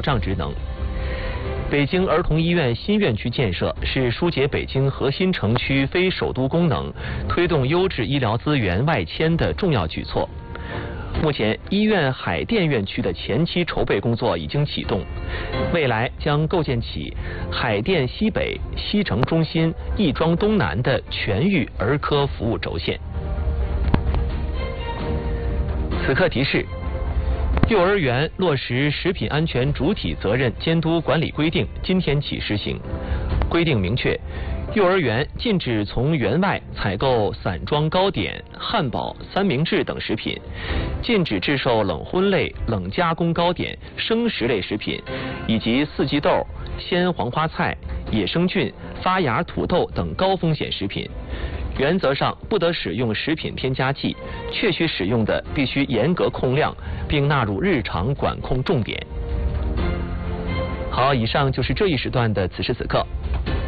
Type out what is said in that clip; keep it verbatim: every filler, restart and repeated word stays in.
保障职能。北京儿童医院新院区建设是疏解北京核心城区非首都功能、推动优质医疗资源外迁的重要举措。目前，医院海淀院区的前期筹备工作已经启动，未来将构建起海淀西北、西城中心、亦庄东南的全域儿科服务轴线。此刻提示：幼儿园落实食品安全主体责任监督管理规定今天起施行。规定明确，幼儿园禁止从园外采购散装糕点、汉堡、三明治等食品，禁止制售冷荤类、冷加工糕点、生食类食品，以及四季豆、鲜黄花菜、野生菌、发芽土豆等高风险食品。原则上不得使用食品添加剂，确需使用的必须严格控量，并纳入日常管控重点。好，以上就是这一时段的此时此刻。